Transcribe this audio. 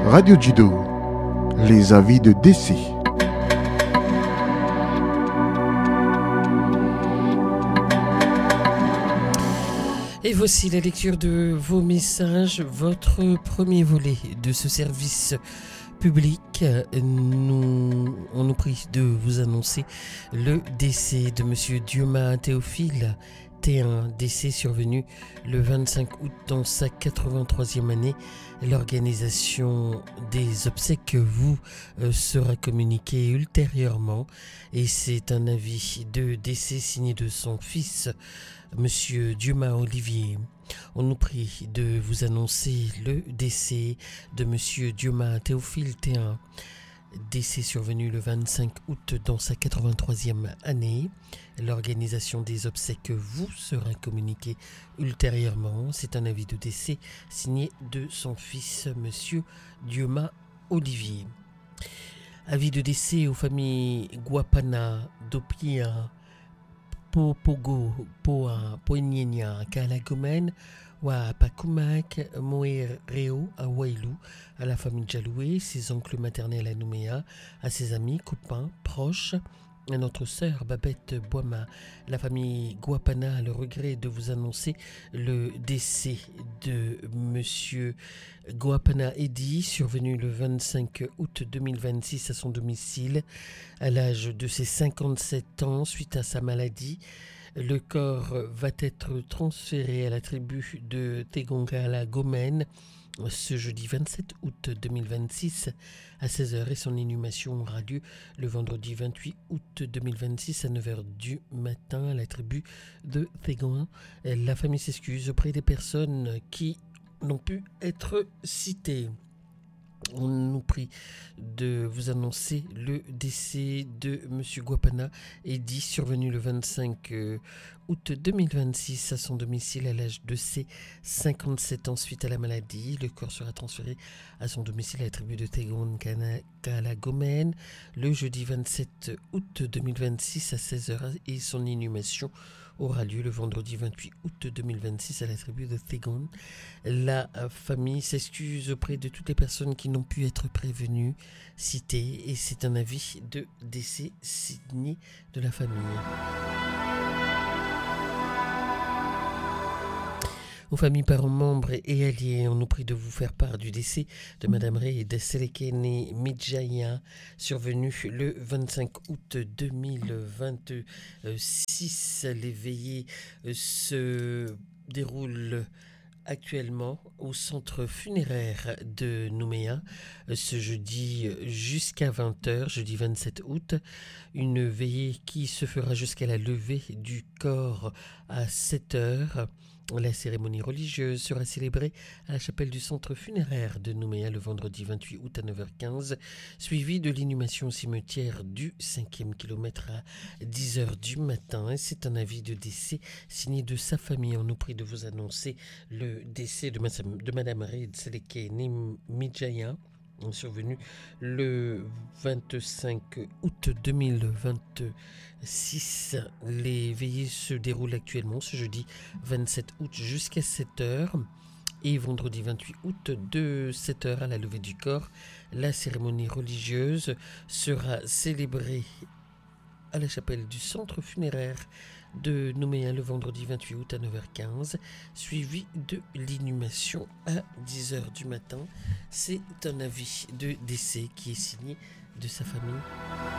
Radio Judo, les avis de décès. Et voici la lecture de vos messages, votre premier volet de ce service public. On nous prie de vous annoncer le décès de Monsieur Dioma Théophile T1, décès survenu le 25 août dans sa 83e année. L'organisation des obsèques vous sera communiquée ultérieurement et c'est un avis de décès signé de son fils, Monsieur Dioma Olivier. On nous prie de vous annoncer le décès de Monsieur Dioma Théophile T1, décès survenu le 25 août dans sa 83e année. L'organisation des obsèques vous sera communiquée ultérieurement. C'est un avis de décès signé de son fils, Monsieur Dioma Olivier. Avis de décès aux familles Guapana, Dopia, Popogo, Poa, Poignenia, Kalagomen, Wa Pakumak, Moereo, à Wailou, à la famille Jaloué, ses oncles maternels à Nouméa, à ses amis, copains, proches, à notre sœur Babette Boima. La famille Guapana a le regret de vous annoncer le décès de Monsieur Guapana Eddy, survenu le 25 août 2026 à son domicile, à l'âge de ses 57 ans suite à sa maladie. Le corps va être transféré à la tribu de Tegongala Gomen ce jeudi 27 août 2026 à 16h et son inhumation aura lieu le vendredi 28 août 2026 à 9h du matin à la tribu de Tegon. La famille s'excuse auprès des personnes qui n'ont pu être citées. On nous prie de vous annoncer le décès de Monsieur Guapana Eddy, survenu le 25 août 2026 à son domicile à l'âge de ses 57 ans suite à la maladie. Le corps sera transféré à son domicile à la tribu de Tegon Kalagomen le jeudi 27 août 2026 à 16h et son inhumation aura lieu le vendredi 28 août 2026 à la tribu de Tegon. La famille s'excuse auprès de toutes les personnes qui n'ont pu être prévenues, citées, et c'est un avis de décès signé de la famille. Aux familles, parents, membres et alliés, on nous prie de vous faire part du décès de Madame Reid Selekene Midjaya, survenu le 25 août 2026. Les veillées se déroulent actuellement au centre funéraire de Nouméa ce jeudi jusqu'à 20h, jeudi 27 août. Une veillée qui se fera jusqu'à la levée du corps à 7h. La cérémonie religieuse sera célébrée à la chapelle du centre funéraire de Nouméa le vendredi 28 août à 9h15, suivie de l'inhumation au cimetière du 5e kilomètre à 10h du matin. C'est un avis de décès signé de sa famille. On nous prie de vous annoncer le décès de Madame Reid Selekene Midjaya, survenu le 25 août 2026. Les veillées se déroulent actuellement ce jeudi 27 août jusqu'à 7h et vendredi 28 août de 7h à la levée du corps. La cérémonie religieuse sera célébrée à la chapelle du centre funéraire de Nouméa le vendredi 28 août à 9h15, suivi de l'inhumation à 10h du matin. C'est un avis de décès qui est signé de sa famille.